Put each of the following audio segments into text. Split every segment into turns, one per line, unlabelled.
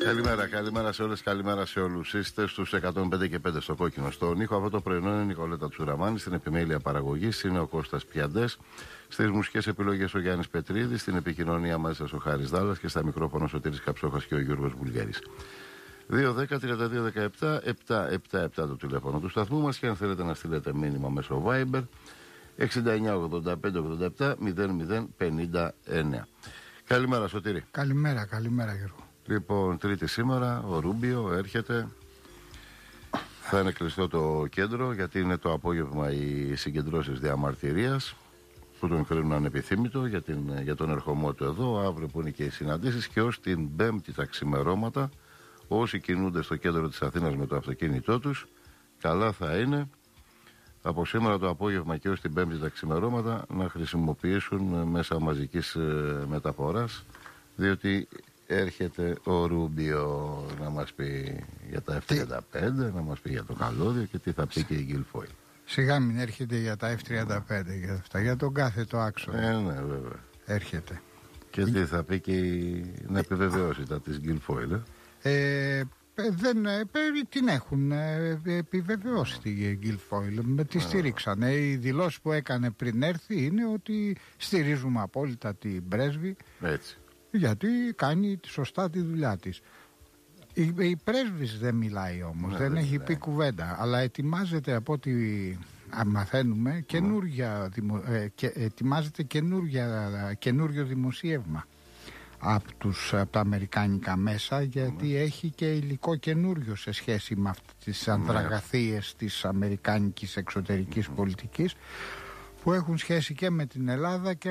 Καλημέρα σε όλες, καλημέρα σε όλους. Είστε στους 105 και 5 στο κόκκινο. Στον ήχο αυτό το πρωινό είναι η Νικολέτα Τσουραμάνη. Στην επιμέλεια παραγωγής είναι ο Κώστας Πιαντές. Στις μουσικές επιλογές ο Γιάννης Πετρίδης. Στην επικοινωνία μαζί σας ο Χάρης Δάλλας. Και στα μικρόφωνα ο Σωτήρης Καψόχας και ο Γιώργος Βουλγέρης. 2-10-32-17-777 το τηλέφωνο του σταθμού μας. Και αν θέλετε να στείλετε μήνυμα μέσω Viber 69-85-87-00-59. Καλημέρα Σωτήρη.
Καλημέρα Γιώργο.
Λοιπόν, Τρίτη σήμερα, ο Ρούμπιο έρχεται. Θα είναι κλειστό το κέντρο, γιατί είναι το απόγευμα οι συγκεντρώσεις διαμαρτυρίας που τον κρίνουν ανεπιθύμητο για τον ερχομό του εδώ. Αύριο που είναι και οι συναντήσεις, και ως την Πέμπτη τα ξημερώματα, όσοι κινούνται στο κέντρο της Αθήνας με το αυτοκίνητό τους, καλά θα είναι από σήμερα το απόγευμα και ως την Πέμπτη τα ξημερώματα να χρησιμοποιήσουν μέσα μαζικής μεταφοράς, διότι έρχεται ο Ρούμπιο να μας πει για τα F-35, να μας πει για το καλώδιο και τι θα πει και η Γκιλφόιλ.
Σιγά μην έρχεται για τα F-35 για αυτά, για τον κάθετο άξονα.
Ναι, βέβαια.
Έρχεται.
Και τι θα πει και να επιβεβαιώσει τα της Γκιλφόιλ.
Την έχουν επιβεβαιώσει τη Γκιλφόιλ. Τη στήριξανε. Οι δηλώσεις που έκανε πριν έρθει είναι ότι στηρίζουμε απόλυτα την πρέσβη.
Έτσι.
Γιατί κάνει σωστά τη δουλειά της. Η πρέσβης δεν μιλάει όμως, δεν έχει πει κουβέντα, αλλά ετοιμάζεται από ό,τι μαθαίνουμε ετοιμάζεται καινούριο δημοσίευμα από τα αμερικάνικα μέσα, γιατί έχει και υλικό καινούριο σε σχέση με αυτές τις ανδραγαθίες της αμερικάνικης εξωτερικής πολιτικής, που έχουν σχέση και με την Ελλάδα και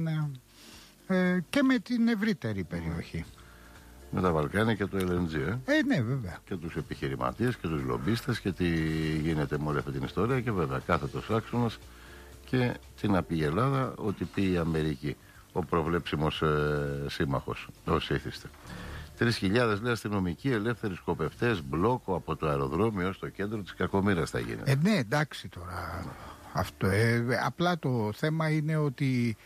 με την ευρύτερη περιοχή.
Με τα Βαλκάνια και το LNG,
ναι, βέβαια.
Και τους επιχειρηματίες και τους λομπίστες και τι γίνεται με όλη αυτή την ιστορία, και βέβαια κάθετος άξονας και τι να πει η Ελλάδα, ότι πει η Αμερική, ο προβλέψιμος σύμμαχος, όσοι ήθιστε. 3.000 λέει αστυνομικοί, ελεύθεροι σκοπευτές, μπλόκο από το αεροδρόμιο στο κέντρο της Κακομοίρας θα γίνεται.
Ναι, εντάξει τώρα. Αυτό, απλά το θέμα είναι ότι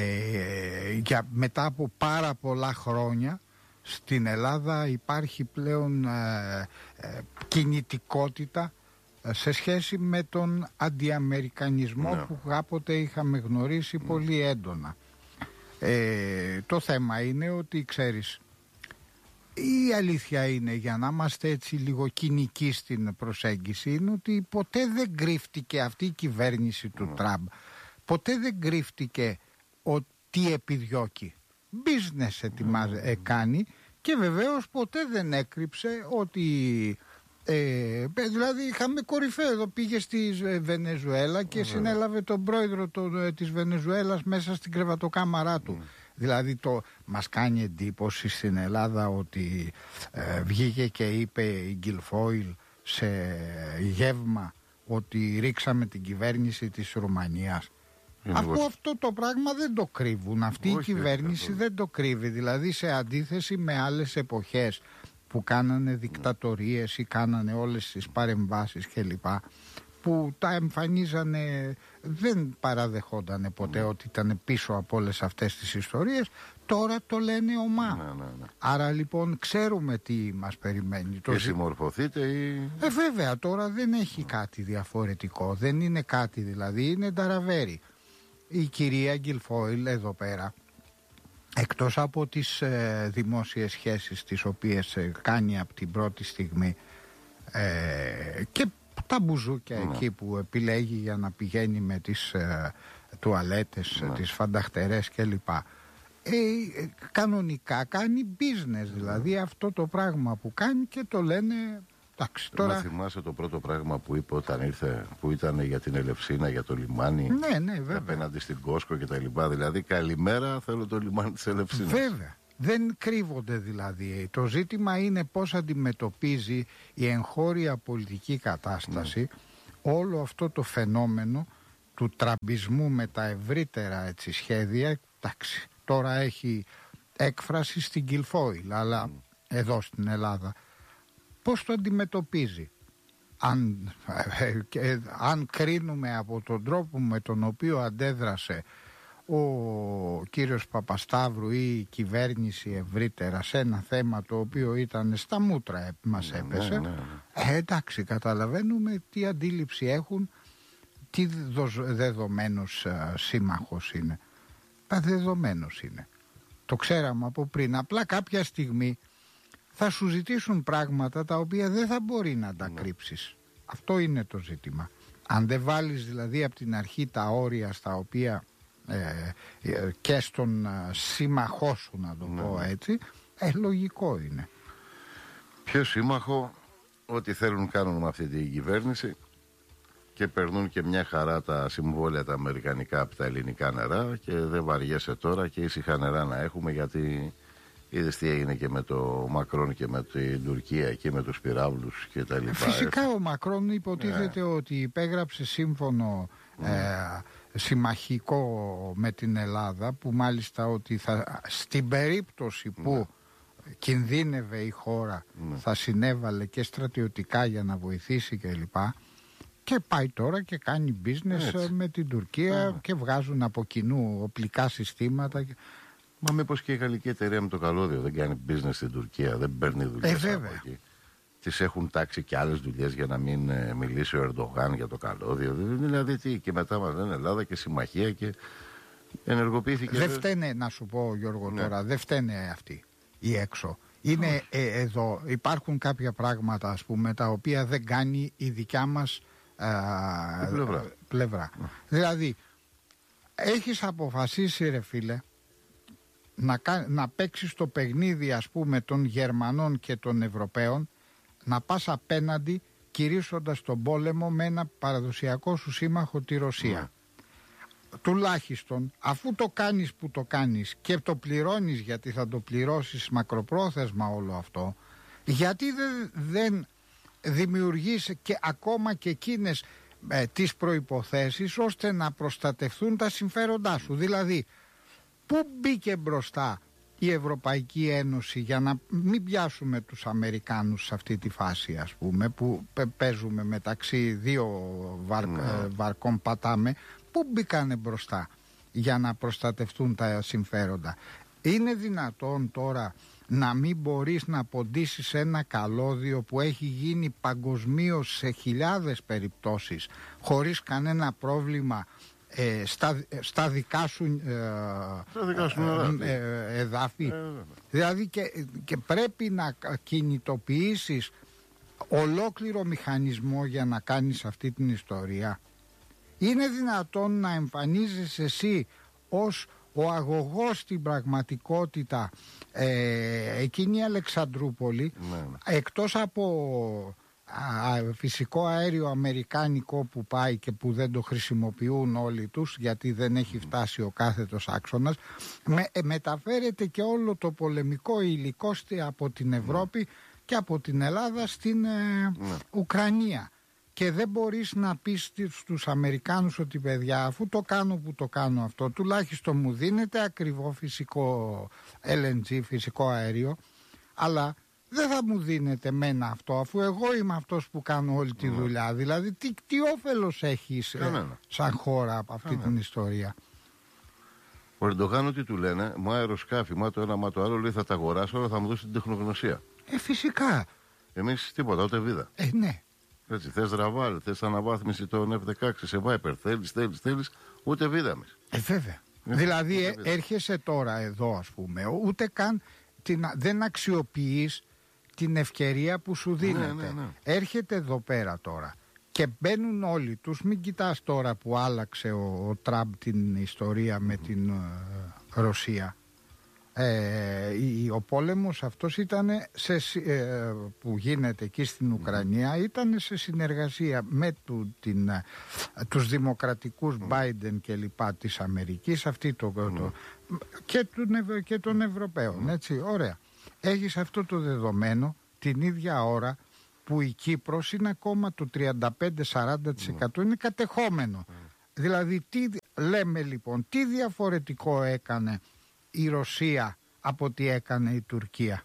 μετά από πάρα πολλά χρόνια στην Ελλάδα υπάρχει πλέον κινητικότητα σε σχέση με τον αντιαμερικανισμό που κάποτε είχαμε γνωρίσει πολύ έντονα. Το θέμα είναι ότι, ξέρεις, η αλήθεια είναι, για να είμαστε έτσι λίγο κοινικοί στην προσέγγιση, είναι ότι ποτέ δεν κρύφτηκε αυτή η κυβέρνηση του Τραμπ, ποτέ δεν κρύφτηκε τι επιδιώκει. Business κάνει, και βεβαίως ποτέ δεν έκρυψε ότι δηλαδή είχαμε κορυφαίο εδώ, πήγε στη Βενεζουέλα και συνέλαβε τον πρόεδρο της Βενεζουέλας μέσα στην κρεβατοκάμαρά του. Δηλαδή μας κάνει εντύπωση στην Ελλάδα ότι βγήκε και είπε η Γκιλφόιλ σε γεύμα ότι ρίξαμε την κυβέρνηση της Ρουμανίας. Αφού αυτό το πράγμα δεν το κρύβουν, αυτή η κυβέρνηση δεν το κρύβει. Δηλαδή, σε αντίθεση με άλλες εποχές που κάνανε δικτατορίες ή κάνανε όλες τις παρεμβάσεις κλπ, που τα εμφανίζανε, δεν παραδεχόντανε ποτέ ότι ήταν πίσω από όλες αυτές τις ιστορίες, τώρα το λένε ομά. Άρα λοιπόν ξέρουμε τι μας περιμένει.
Και συμμορφωθείτε ή...
Βέβαια, τώρα δεν έχει κάτι διαφορετικό, δεν είναι κάτι, δηλαδή είναι ταραβέρι. Η κυρία Γκιλφόιλ εδώ πέρα, εκτός από τις δημόσιες σχέσεις τις οποίες κάνει από την πρώτη στιγμή και τα μπουζούκια εκεί που επιλέγει για να πηγαίνει με τις τουαλέτες, τις φανταχτερές κλπ, κανονικά κάνει business, δηλαδή αυτό το πράγμα που κάνει, και το λένε...
Τώρα... Να θυμάσαι το πρώτο πράγμα που είπε όταν ήρθε, που ήταν για την Ελευσίνα, για το λιμάνι,
βέβαια,
απέναντι στην Κόσκο και τα λοιπά. Δηλαδή, καλημέρα, θέλω το λιμάνι της Ελευσίνας.
Βέβαια, δεν κρύβονται δηλαδή. Το ζήτημα είναι πώς αντιμετωπίζει η εγχώρια πολιτική κατάσταση όλο αυτό το φαινόμενο του τραμπισμού με τα ευρύτερα σχέδια. Εντάξει, τώρα έχει έκφραση στην Γκιλφόιλ, αλλά εδώ στην Ελλάδα πώς το αντιμετωπίζει? Αν κρίνουμε από τον τρόπο με τον οποίο αντέδρασε ο κύριος Παπασταύρου ή η κυβέρνηση ευρύτερα σε ένα θέμα το οποίο ήταν στα μούτρα μας έπεσε, εντάξει, καταλαβαίνουμε τι αντίληψη έχουν, τι δεδομένος σύμμαχος είναι. Δεδομένος είναι. Το ξέραμε από πριν. Απλά κάποια στιγμή θα σου ζητήσουν πράγματα τα οποία δεν θα μπορεί να τα κρύψεις. Αυτό είναι το ζήτημα. Αν δεν βάλεις δηλαδή από την αρχή τα όρια στα οποία και στον σύμμαχό σου, να το πω έτσι, λογικό είναι.
Ποιο σύμμαχο, ό,τι θέλουν κάνουν με αυτή την κυβέρνηση και περνούν και μια χαρά τα συμβόλαια τα αμερικανικά από τα ελληνικά νερά και δεν βαριέσαι τώρα και ήσυχα νερά να έχουμε, γιατί είδες τι έγινε και με το Μακρόν και με την Τουρκία και με τους πυράβλους και τα λοιπά.
Φυσικά ο Μακρόν υποτίθεται ότι υπέγραψε σύμφωνο συμμαχικό με την Ελλάδα, που μάλιστα ότι στην περίπτωση που κινδύνευε η χώρα θα συνέβαλε και στρατιωτικά για να βοηθήσει κλπ. Και πάει τώρα και κάνει business με την Τουρκία και βγάζουν από κοινού οπλικά συστήματα.
Μα μήπως και η γαλλική εταιρεία με το καλώδιο δεν κάνει business στην Τουρκία, δεν παίρνει δουλειές από εκεί? Τις έχουν τάξει και άλλες δουλειές για να μην μιλήσει ο Ερντογάν για το καλώδιο. Δηλαδή τι, και μετά μας λένε Ελλάδα και συμμαχία και ενεργοποιήθηκε.
Δεν φταίνε, να σου πω Γιώργο τώρα, δεν φταίνε αυτοί οι έξω. Είναι εδώ, υπάρχουν κάποια πράγματα ας πούμε τα οποία δεν κάνει η δικιά μας πλευρά. Δηλαδή έχεις αποφασίσει ρε φίλε να παίξεις το παιχνίδι ας πούμε των Γερμανών και των Ευρωπαίων, να πας απέναντι κηρύσσοντας τον πόλεμο με ένα παραδοσιακό σου σύμμαχο, τη Ρωσία. Τουλάχιστον αφού το κάνεις που το κάνεις και το πληρώνεις, γιατί θα το πληρώσεις μακροπρόθεσμα όλο αυτό, γιατί δεν δημιουργείς και ακόμα και εκείνες τις προϋποθέσεις ώστε να προστατευτούν τα συμφέροντά σου? Δηλαδή πού μπήκε μπροστά η Ευρωπαϊκή Ένωση για να μην πιάσουμε τους Αμερικάνους σε αυτή τη φάση ας πούμε, που παίζουμε μεταξύ δύο βαρκών πατάμε? Πού μπήκανε μπροστά για να προστατευτούν τα συμφέροντα? Είναι δυνατόν τώρα να μην μπορείς να ποντίσεις ένα καλώδιο που έχει γίνει παγκοσμίως σε χιλιάδες περιπτώσεις χωρίς κανένα πρόβλημα στα δικά σου εδάφη? Δηλαδή και πρέπει να κινητοποιήσεις ολόκληρο μηχανισμό για να κάνεις αυτή την ιστορία. Είναι δυνατόν να εμφανίζεσαι εσύ ως ο αγωγός στην πραγματικότητα εκείνη η Αλεξανδρούπολη, εκτός από φυσικό αέριο αμερικάνικο που πάει και που δεν το χρησιμοποιούν όλοι τους γιατί δεν έχει φτάσει ο κάθετος άξονας, μεταφέρεται και όλο το πολεμικό υλικό από την Ευρώπη και από την Ελλάδα στην Ουκρανία. Και δεν μπορείς να πεις στους Αμερικάνους ότι παιδιά, αφού το κάνω που το κάνω αυτό, τουλάχιστον μου δίνεται ακριβό φυσικό LNG, φυσικό αέριο, αλλά δεν θα μου δίνετε μένα αυτό, αφού εγώ είμαι αυτός που κάνω όλη τη δουλειά. Δηλαδή τι όφελος έχεις σαν χώρα από αυτή την ιστορία?
Ο Ερντογάν ότι του λένε, μα αεροσκάφη, μα το ένα, μα το άλλο, λέει θα τα αγοράσω, αλλά θα μου δώσει την τεχνογνωσία.
Φυσικά.
Εμείς τίποτα, ούτε βίδα.
Ναι.
Έτσι, θες ραβάλ, θες αναβάθμιση των F-16 σε Viper, θέλεις, ούτε βίδα εμείς.
Βέβαια. Δηλαδή έρχεσαι τώρα εδώ ας πούμε, ούτε καν δεν αξιοποιείς την ευκαιρία που σου δίνεται. Έρχεται εδώ πέρα τώρα και μπαίνουν όλοι τους. Μην κοιτάς τώρα που άλλαξε ο Τραμπ την ιστορία με την Ρωσία. Ο πόλεμος αυτός ήταν που γίνεται εκεί στην Ουκρανία, ήταν σε συνεργασία με τους δημοκρατικούς Biden και λοιπά της Αμερικής, και των Ευρωπαίων, έτσι, ωραία. Έχεις αυτό το δεδομένο την ίδια ώρα που η Κύπρος είναι ακόμα το 35-40% είναι κατεχόμενο. Δηλαδή τι λέμε λοιπόν, τι διαφορετικό έκανε η Ρωσία από ό,τι έκανε η Τουρκία?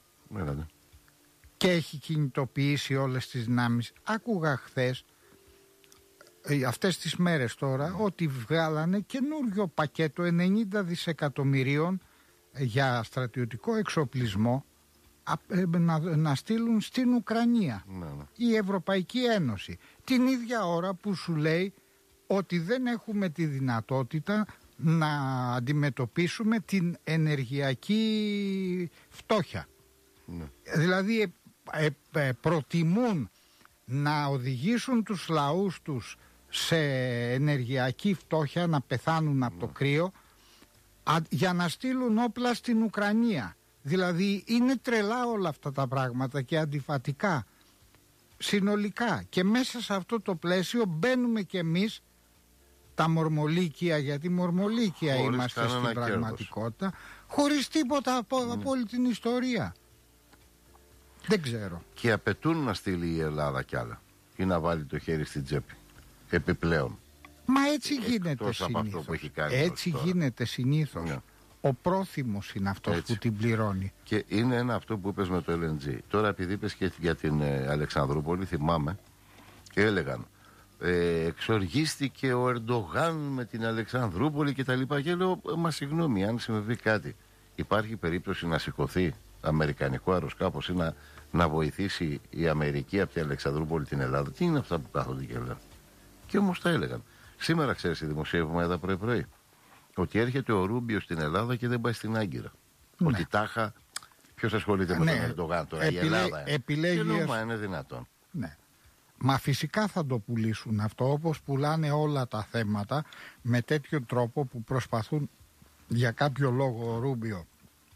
Και έχει κινητοποιήσει όλες τις δυνάμεις. Άκουγα χθες αυτές τις μέρες τώρα ότι βγάλανε καινούριο πακέτο 90 δισεκατομμυρίων για στρατιωτικό εξοπλισμό να στείλουν στην Ουκρανία η Ευρωπαϊκή Ένωση, την ίδια ώρα που σου λέει ότι δεν έχουμε τη δυνατότητα να αντιμετωπίσουμε την ενεργειακή φτώχεια. Δηλαδή προτιμούν να οδηγήσουν τους λαούς τους σε ενεργειακή φτώχεια, να πεθάνουν από το κρύο, για να στείλουν όπλα στην Ουκρανία. Δηλαδή είναι τρελά όλα αυτά τα πράγματα και αντιφατικά συνολικά, και μέσα σε αυτό το πλαίσιο μπαίνουμε κι εμείς τα μορμολίκια, γιατί μορμολίκια είμαστε στην πραγματικότητα, χωρίς τίποτα από όλη την ιστορία. Δεν ξέρω.
Και απαιτούν να στείλει η Ελλάδα κι άλλα ή να βάλει το χέρι στην τσέπη επιπλέον.
Μα έτσι γίνεται συνήθως. Έτσι γίνεται συνήθως.
Ναι.
Ο πρόθυμος είναι αυτός που την πληρώνει.
Και είναι ένα αυτό που είπες με το LNG. Τώρα επειδή είπες και για την Αλεξανδρούπολη, θυμάμαι και έλεγαν εξοργίστηκε ο Ερντογάν με την Αλεξανδρούπολη και τα λοιπά. Και λέω, μα συγγνώμη, αν συμβεί κάτι, υπάρχει περίπτωση να σηκωθεί αμερικανικό αεροσκάφος ή να βοηθήσει η Αμερική από την Αλεξανδρούπολη την Ελλάδα? Τι είναι αυτά που κάθονται και λένε? Και όμως τα έλεγαν. Σήμερα, ξέρεις, η δημοσίευμα εδώ πρωί-πρωί ότι έρχεται ο Ρούμπιο στην Ελλάδα και δεν πάει στην Άγκυρα. Ναι. Ότι τάχα, ποιος ασχολείται με τον Ερντογάν τώρα? Η Ελλάδα.
Επιλέγει.
Μα είναι δυνατόν?
Ναι. Μα φυσικά θα το πουλήσουν αυτό, όπως πουλάνε όλα τα θέματα, με τέτοιο τρόπο που προσπαθούν για κάποιο λόγο ο Ρούμπιο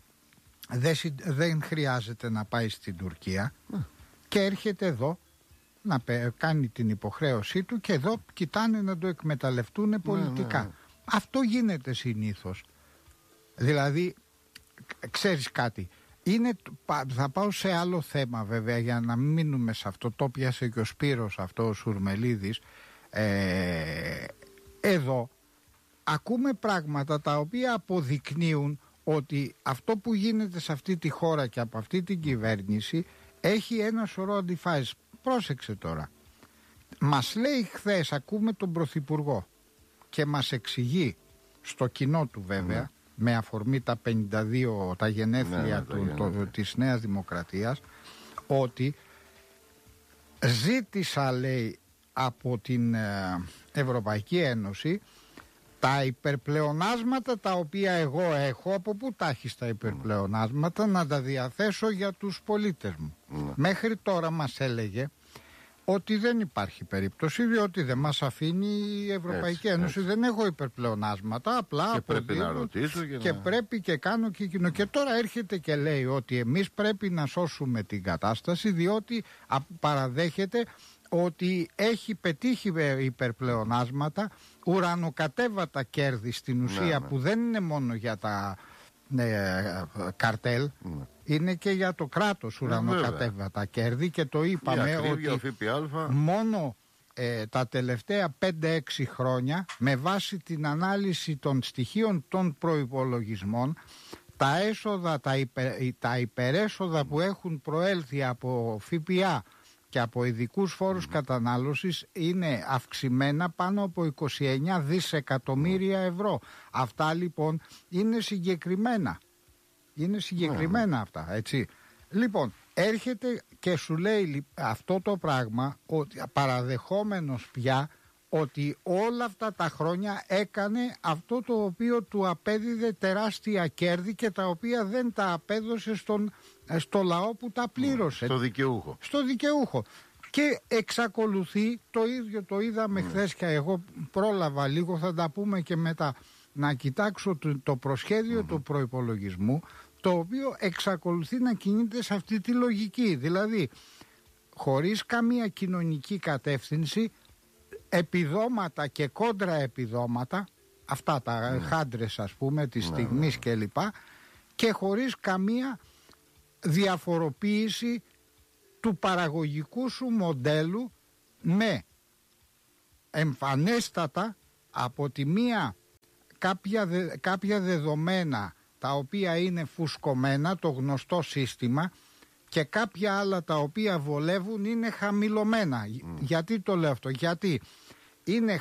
δεν χρειάζεται να πάει στην Τουρκία και έρχεται εδώ να κάνει την υποχρέωσή του και εδώ κοιτάνε να το εκμεταλλευτούν πολιτικά. Αυτό γίνεται συνήθως. Δηλαδή, ξέρεις κάτι, θα πάω σε άλλο θέμα βέβαια για να μην μείνουμε σε αυτό, το πιάσε και ο Σπύρος αυτό, ο Σουρμελίδης. Εδώ ακούμε πράγματα τα οποία αποδεικνύουν ότι αυτό που γίνεται σε αυτή τη χώρα και από αυτή την κυβέρνηση έχει ένα σωρό αντιφάσεις. Πρόσεξε τώρα. Μας λέει χθες, ακούμε τον Πρωθυπουργό και μας εξηγεί στο κοινό του βέβαια, με αφορμή τα 52, τα γενέθλια της Νέας Δημοκρατίας, ότι ζήτησα, λέει, από την Ευρωπαϊκή Ένωση τα υπερπλεονάσματα τα οποία εγώ έχω, από πού τα έχεις τα υπερπλεονάσματα, να τα διαθέσω για τους πολίτες μου. Μέχρι τώρα μας έλεγε ότι δεν υπάρχει περίπτωση, διότι δεν μας αφήνει η Ευρωπαϊκή Ένωση. Δεν έχω υπερπλεονάσματα, απλά
και πρέπει να ρωτήσω
και πρέπει και κάνω και εκείνο. Και τώρα έρχεται και λέει ότι εμείς πρέπει να σώσουμε την κατάσταση, διότι παραδέχεται ότι έχει πετύχει υπερπλεονάσματα, ουρανοκατέβατα κέρδη στην ουσία, που δεν είναι μόνο για τα καρτέλ, είναι και για το κράτος ουρανοκατέβατα κέρδη, και το είπαμε ότι μόνο τα τελευταία 5-6 χρόνια, με βάση την ανάλυση των στοιχείων των προϋπολογισμών, τα έσοδα, τα υπερέσοδα που έχουν προέλθει από ΦΠΑ και από ειδικούς φόρους κατανάλωσης είναι αυξημένα πάνω από 29 δισεκατομμύρια ευρώ. Αυτά λοιπόν είναι συγκεκριμένα. Είναι συγκεκριμένα αυτά, έτσι. Λοιπόν, έρχεται και σου λέει αυτό το πράγμα, ότι παραδεχόμενος πια ότι όλα αυτά τα χρόνια έκανε αυτό το οποίο του απέδιδε τεράστια κέρδη και τα οποία δεν τα απέδωσε στο λαό που τα πλήρωσε. Στο δικαιούχο. Και εξακολουθεί, το ίδιο το είδαμε χθες και εγώ πρόλαβα λίγο, θα τα πούμε και μετά, να κοιτάξω το προσχέδιο του προϋπολογισμού, το οποίο εξακολουθεί να κινείται σε αυτή τη λογική. Δηλαδή, χωρίς καμία κοινωνική κατεύθυνση, επιδόματα και κόντρα επιδόματα, αυτά τα χάντρες ας πούμε της στιγμής κλπ, και χωρίς καμία διαφοροποίηση του παραγωγικού σου μοντέλου, με εμφανέστατα από τη μία κάποια δεδομένα τα οποία είναι φουσκωμένα, το γνωστό σύστημα, και κάποια άλλα τα οποία βολεύουν είναι χαμηλωμένα. Γιατί το λέω αυτό? Γιατί είναι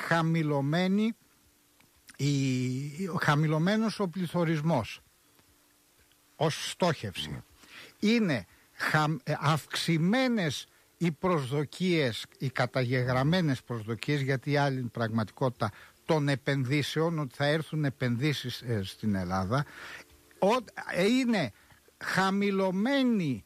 χαμηλωμένος ο πληθωρισμός ως στόχευση. Είναι αυξημένες οι προσδοκίες, οι καταγεγραμμένες προσδοκίες, γιατί η άλλη πραγματικότητα των επενδύσεων, ότι θα έρθουν επενδύσεις στην Ελλάδα. Είναι χαμηλωμένη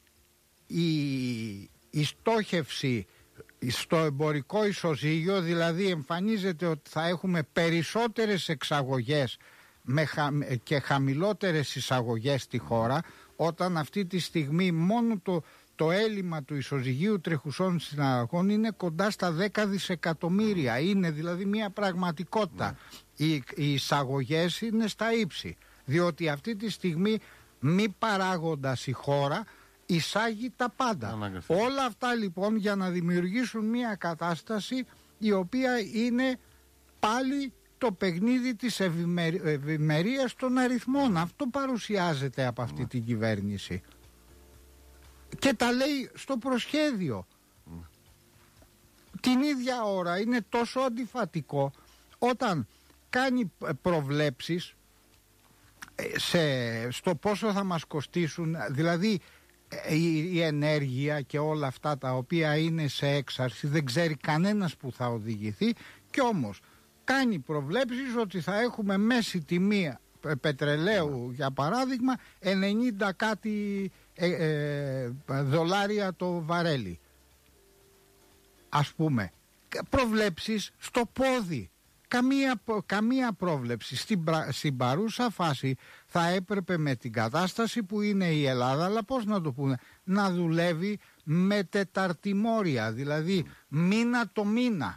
η στόχευση στο εμπορικό ισοζύγιο, δηλαδή εμφανίζεται ότι θα έχουμε περισσότερες εξαγωγές και χαμηλότερες εισαγωγές στη χώρα, όταν αυτή τη στιγμή μόνο το έλλειμμα του ισοζυγίου τρεχουσών συναλλαγών είναι κοντά στα 10 δισεκατομμύρια. Είναι δηλαδή μια πραγματικότητα. Οι εισαγωγές είναι στα ύψη, διότι αυτή τη στιγμή μη παράγοντας η χώρα εισάγει τα πάντα. Όλα αυτά λοιπόν για να δημιουργήσουν μια κατάσταση η οποία είναι πάλι το παιχνίδι της ευημερίας των αριθμών. Αυτό παρουσιάζεται από αυτή την κυβέρνηση. Και τα λέει στο προσχέδιο. Την ίδια ώρα είναι τόσο αντιφατικό όταν κάνει προβλέψεις στο πόσο θα μας κοστίσουν, δηλαδή η ενέργεια και όλα αυτά τα οποία είναι σε έξαρση, δεν ξέρει κανένας που θα οδηγηθεί, και όμως κάνει προβλέψεις ότι θα έχουμε μέση τιμή πετρελαίου, για παράδειγμα, 90 κάτι δολάρια το βαρέλι, ας πούμε. Προβλέψεις στο πόδι. Καμία πρόβλεψη. Στην παρούσα φάση θα έπρεπε, με την κατάσταση που είναι η Ελλάδα, αλλά πώς να το πούνε, να δουλεύει με τεταρτημόρια, δηλαδή μήνα το μήνα.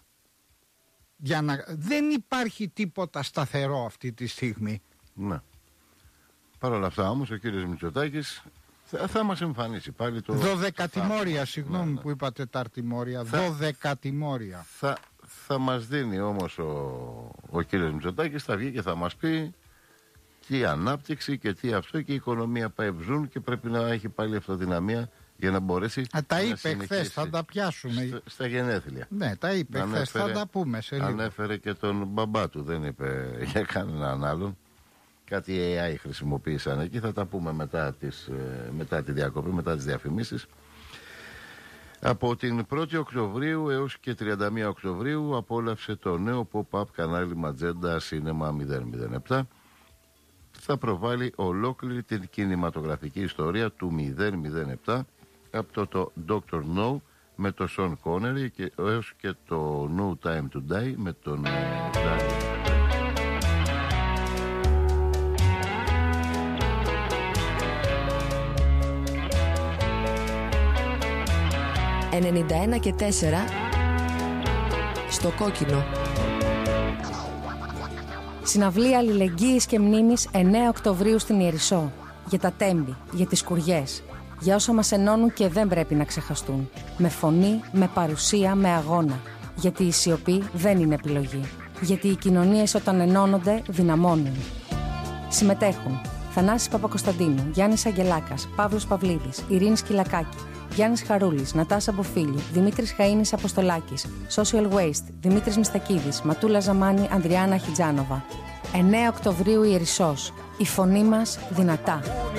Δεν υπάρχει τίποτα σταθερό αυτή τη στιγμή. Ναι.
Παρ' όλα αυτά όμως ο κύριος Μητσοτάκης θα μας εμφανίσει πάλι το...
12 τιμόρια, συγγνώμη που είπα τεταρτημόρια. 12 τιμόρια.
Θα μας δίνει όμως ο κύριος Μητσοτάκης, θα βγει και θα μας πει τι ανάπτυξη και τι αυτό, και η οικονομία πάει βζούν και πρέπει να έχει πάλι αυτοδυναμία για να μπορέσει
τα είπε χθες, θα τα πιάσουμε
στα γενέθλια.
Ναι, τα είπε χθες, θα τα πούμε σε λίγο.
Ανέφερε και τον μπαμπά του, δεν είπε για κανέναν άλλον. Κάτι AI χρησιμοποίησαν εκεί, θα τα πούμε μετά τη διακοπή, μετά τις διαφημίσεις. Από την 1η Οκτωβρίου έως και 31 Οκτωβρίου απόλαυσε το νέο pop-up κανάλι Ματζέντα Cinema 007. Θα προβάλλει ολόκληρη την κινηματογραφική ιστορία του 007 από το Dr. No με τον Sean Connery έως και το No Time to Die με τον Daniel.
91 και 4 στο κόκκινο. Συναυλία αλληλεγγύης και μνήμης 9 Οκτωβρίου στην Ιερισσό. Για τα τέμπη, για τις σκουριές, για όσα μας ενώνουν και δεν πρέπει να ξεχαστούν. Με φωνή, με παρουσία, με αγώνα. Γιατί η σιωπή δεν είναι επιλογή. Γιατί οι κοινωνίες όταν ενώνονται δυναμώνουν. Συμμετέχουν Θανάσης Παπακοσταντίνου, Γιάννης Αγγελάκας, Παύλος Παυλίδης, Ειρήνη Σκυλακάκη, Γιάννης Χαρούλης, Νατάσα Μποφίλη, Δημήτρης Χαΐνης Αποστολάκης, Social Waste, Δημήτρης Μιστακίδης, Ματούλα Ζαμάνη, Ανδριάννα Χιτζάνοβα. 9 Οκτωβρίου η Ιερισσός. Η φωνή μας δυνατά.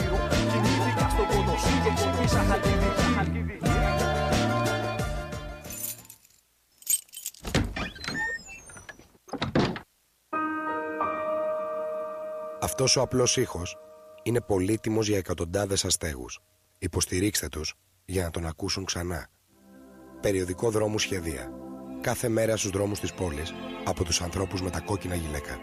Αυτός ο απλός ήχος είναι πολύτιμος για εκατοντάδες αστέγους. Υποστηρίξτε τους για να τον ακούσουν ξανά. Περιοδικό Δρόμου Σχεδία. Κάθε μέρα στους δρόμους της πόλης από τους ανθρώπους με τα κόκκινα γυλαίκα.